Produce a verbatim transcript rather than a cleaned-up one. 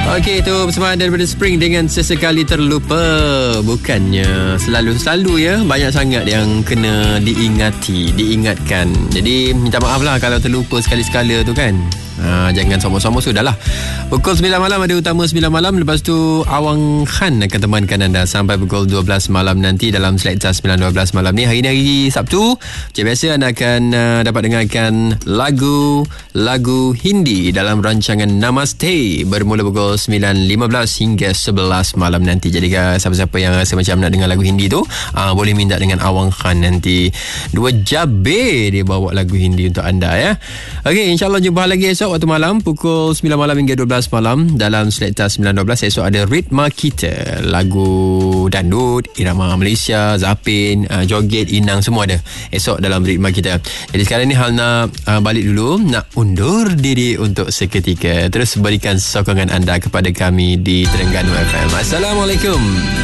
Okey, itu bersama daripada Spring dengan Sesekali Terlupa. Bukannya selalu-selalu ya, banyak sangat yang kena diingati, diingatkan. Jadi minta maaf lah kalau terlupa sekali-sekala tu kan. Ha, jangan sama-sama sudahlah. Pukul sembilan malam ada Utama sembilan malam. Lepas tu Awang Khan akan temankan anda sampai pukul dua belas malam nanti dalam Selekta sembilan dua belas malam ni. Hari ni hari Sabtu. Macam biasa anda akan uh, dapat dengarkan lagu lagu Hindi dalam rancangan Namaste bermula pukul sembilan lima belas hingga sebelas malam nanti. Jadi siapa-siapa yang rasa macam nak dengar lagu Hindi tu, uh, boleh minta dengan Awang Khan nanti. Dua jabir dia bawa lagu Hindi untuk anda ya. Okey, insyaAllah jumpa lagi esok waktu malam pukul sembilan malam hingga dua belas malam dalam Selekta sembilan dua belas. Esok ada Ritma Kita, lagu dandut, irama Malaysia, zapin, uh, joget, inang, semua ada esok dalam Ritma Kita. Jadi sekarang ni hal nak uh, balik dulu, nak undur diri untuk seketika. Terus berikan sokongan anda kepada kami di Terengganu F M. Assalamualaikum.